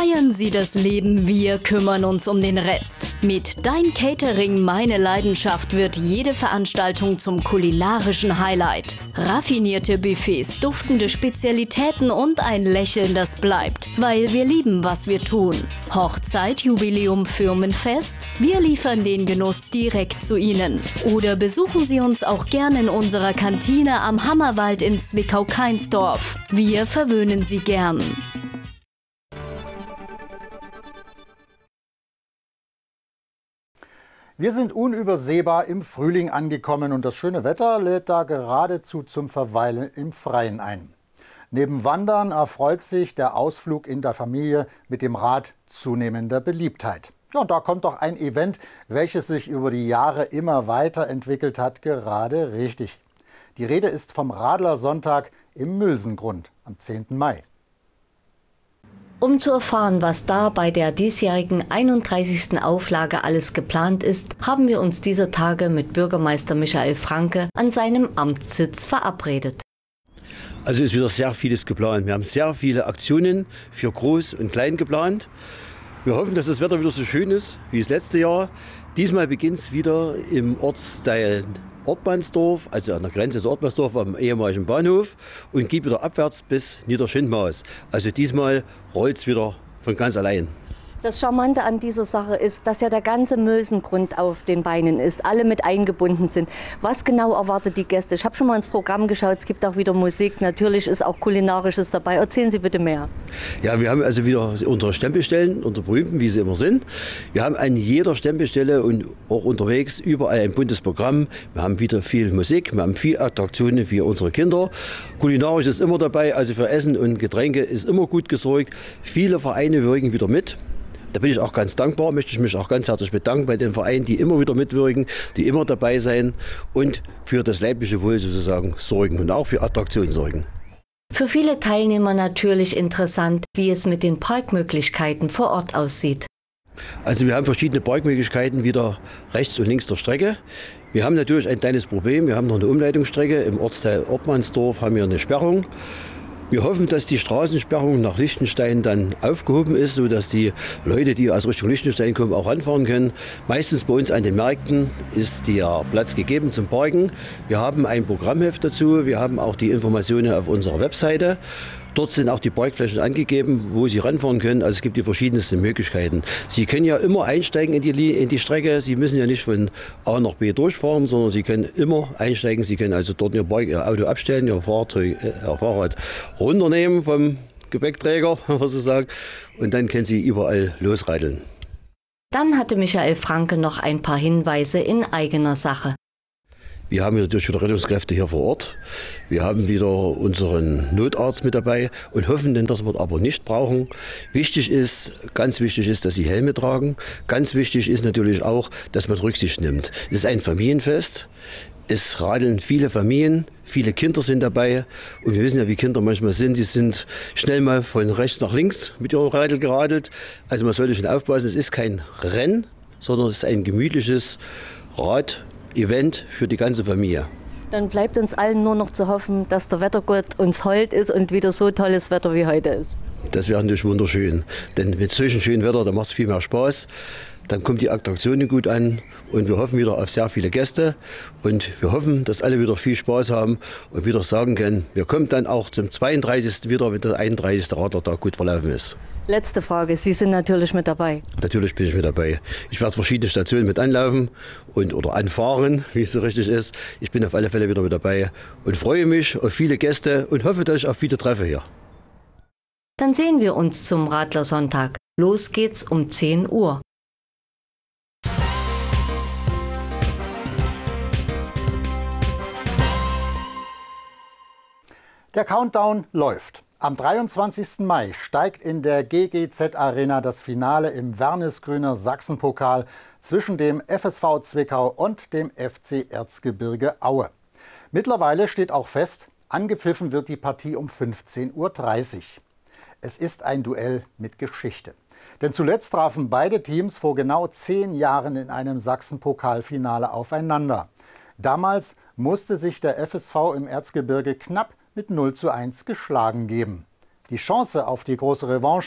Feiern Sie das Leben, wir kümmern uns um den Rest. Mit Dein Catering, meine Leidenschaft wird jede Veranstaltung zum kulinarischen Highlight. Raffinierte Buffets, duftende Spezialitäten und ein Lächeln, das bleibt, weil wir lieben, was wir tun. Hochzeit, Jubiläum, Firmenfest? Wir liefern den Genuss direkt zu Ihnen. Oder besuchen Sie uns auch gerne in unserer Kantine am Hammerwald in Zwickau-Kainsdorf. Wir verwöhnen Sie gern. Wir sind unübersehbar im Frühling angekommen und das schöne Wetter lädt da geradezu zum Verweilen im Freien ein. Neben Wandern erfreut sich der Ausflug in der Familie mit dem Rad zunehmender Beliebtheit. Ja, und da kommt doch ein Event, welches sich über die Jahre immer weiterentwickelt hat, gerade richtig. Die Rede ist vom Radlersonntag im Mülsengrund am 10. Mai. Um zu erfahren, was da bei der diesjährigen 31. Auflage alles geplant ist, haben wir uns dieser Tage mit Bürgermeister Michael Franke an seinem Amtssitz verabredet. Also ist wieder sehr vieles geplant. Wir haben sehr viele Aktionen für Groß und Klein geplant. Wir hoffen, dass das Wetter wieder so schön ist wie das letzte Jahr. Diesmal beginnt es wieder im Ortsteil Ortmannsdorf, also an der Grenze zu Ortmannsdorf am ehemaligen Bahnhof und geht wieder abwärts bis Niederschindmaus. Also diesmal rollt es wieder von ganz allein. Das Charmante an dieser Sache ist, dass ja der ganze Mülsengrund auf den Beinen ist, alle mit eingebunden sind. Was genau erwartet die Gäste? Ich habe schon mal ins Programm geschaut, es gibt auch wieder Musik, natürlich ist auch Kulinarisches dabei. Erzählen Sie bitte mehr. Ja, wir haben also wieder unsere Stempelstellen, unsere berühmten, wie sie immer sind. Wir haben an jeder Stempelstelle und auch unterwegs überall ein buntes Programm. Wir haben wieder viel Musik, wir haben viel Attraktionen für unsere Kinder. Kulinarisch ist immer dabei, also für Essen und Getränke ist immer gut gesorgt. Viele Vereine wirken wieder mit. Da bin ich auch ganz dankbar, möchte ich mich auch ganz herzlich bedanken bei den Vereinen, die immer wieder mitwirken, die immer dabei sein und für das leibliche Wohl sozusagen sorgen und auch für Attraktionen sorgen. Für viele Teilnehmer natürlich interessant, wie es mit den Parkmöglichkeiten vor Ort aussieht. Also wir haben verschiedene Parkmöglichkeiten wieder rechts und links der Strecke. Wir haben natürlich ein kleines Problem, wir haben noch eine Umleitungsstrecke. Im Ortsteil Ortmannsdorf haben wir eine Sperrung. Wir hoffen, dass die Straßensperrung nach Liechtenstein dann aufgehoben ist, sodass die Leute, die aus Richtung Liechtenstein kommen, auch ranfahren können. Meistens bei uns an den Märkten ist der Platz gegeben zum Parken. Wir haben ein Programmheft dazu, wir haben auch die Informationen auf unserer Webseite. Dort sind auch die Parkflächen angegeben, wo Sie ranfahren können. Also es gibt die verschiedensten Möglichkeiten. Sie können ja immer einsteigen in die Strecke. Sie müssen ja nicht von A nach B durchfahren, sondern Sie können immer einsteigen. Sie können also dort Ihr Auto abstellen, Ihr Fahrrad runternehmen vom Gepäckträger, was Sie sagen, und dann können Sie überall losradeln. Dann hatte Michael Franke noch ein paar Hinweise in eigener Sache. Wir haben natürlich wieder Rettungskräfte hier vor Ort. Wir haben wieder unseren Notarzt mit dabei und hoffen, denn dass wir aber nicht brauchen. Ganz wichtig ist, dass Sie Helme tragen. Ganz wichtig ist natürlich auch, dass man Rücksicht nimmt. Es ist ein Familienfest. Es radeln viele Familien, viele Kinder sind dabei. Und wir wissen ja, wie Kinder manchmal sind. Die sind schnell mal von rechts nach links mit ihrem Radl geradelt. Also man sollte schon aufpassen, es ist kein Rennen, sondern es ist ein gemütliches Rad-Event für die ganze Familie. Dann bleibt uns allen nur noch zu hoffen, dass der Wettergott uns hold ist und wieder so tolles Wetter wie heute ist. Das wäre natürlich wunderschön, denn mit solchem schönen Wetter, da macht es viel mehr Spaß. Dann kommt die Attraktionen gut an und wir hoffen wieder auf sehr viele Gäste. Und wir hoffen, dass alle wieder viel Spaß haben und wieder sagen können, wir kommen dann auch zum 32. wieder, wenn der 31. Radlertag gut verlaufen ist. Letzte Frage, Sie sind natürlich mit dabei. Natürlich bin ich mit dabei. Ich werde verschiedene Stationen mit anlaufen oder anfahren, wie es so richtig ist. Ich bin auf alle Fälle wieder mit dabei und freue mich auf viele Gäste und hoffe, dass ich auf viele treffe hier. Dann sehen wir uns zum Radlersonntag. Los geht's um 10 Uhr. Der Countdown läuft. Am 23. Mai steigt in der GGZ Arena das Finale im Wernesgrüner Sachsenpokal zwischen dem FSV Zwickau und dem FC Erzgebirge Aue. Mittlerweile steht auch fest, angepfiffen wird die Partie um 15:30 Uhr. Es ist ein Duell mit Geschichte. Denn zuletzt trafen beide Teams vor genau 10 Jahren in einem Sachsenpokalfinale aufeinander. Damals musste sich der FSV im Erzgebirge knapp mit 0:1 geschlagen geben. Die Chance auf die große Revanche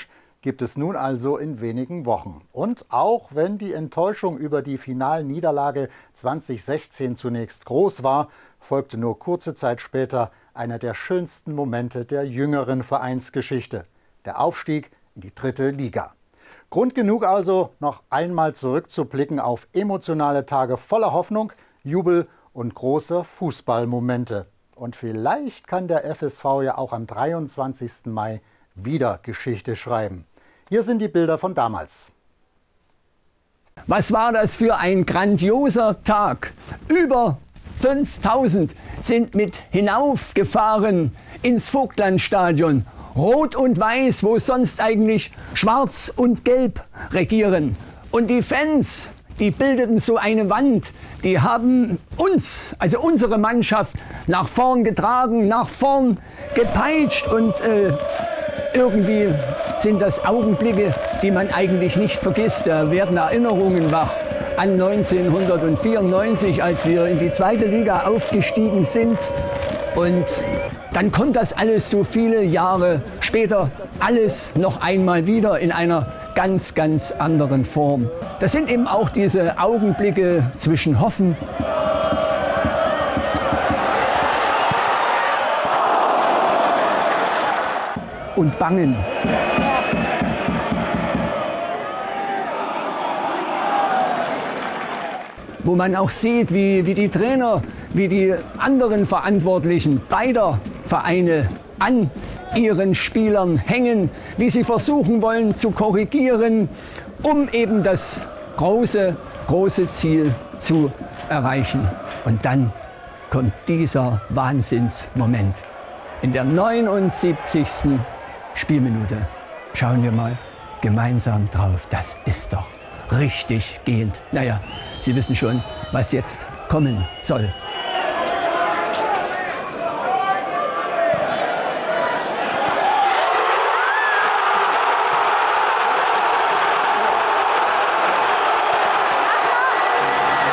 gibt es nun also in wenigen Wochen. Und auch wenn die Enttäuschung über die Finalniederlage 2016 zunächst groß war, folgte nur kurze Zeit später einer der schönsten Momente der jüngeren Vereinsgeschichte: der Aufstieg in die 3. Liga. Grund genug also, noch einmal zurückzublicken auf emotionale Tage voller Hoffnung, Jubel und großer Fußballmomente. Und vielleicht kann der FSV ja auch am 23. Mai wieder Geschichte schreiben. Hier sind die Bilder von damals. Was war das für ein grandioser Tag? Über 5000 sind mit hinaufgefahren ins Vogtlandstadion. Rot und Weiß, wo sonst eigentlich Schwarz und Gelb regieren. Und die Fans, die bildeten so eine Wand. Die haben uns, also unsere Mannschaft, nach vorn getragen, nach vorn gepeitscht. Und irgendwie sind das Augenblicke, die man eigentlich nicht vergisst. Da werden Erinnerungen wach an 1994, als wir in die 2. Liga aufgestiegen sind. Und dann kommt das alles so viele Jahre später, alles noch einmal wieder in einer ganz, ganz anderen Form. Das sind eben auch diese Augenblicke zwischen Hoffen und Bangen. Wo man auch sieht, wie die Trainer, wie die anderen Verantwortlichen beider Vereine an ihren Spielern hängen, wie sie versuchen wollen zu korrigieren, um eben das große Ziel zu erreichen. Und dann kommt dieser Wahnsinnsmoment. In der 79. Spielminute schauen wir mal gemeinsam drauf. Das ist doch richtig gehend. Naja, Sie wissen schon, was jetzt kommen soll.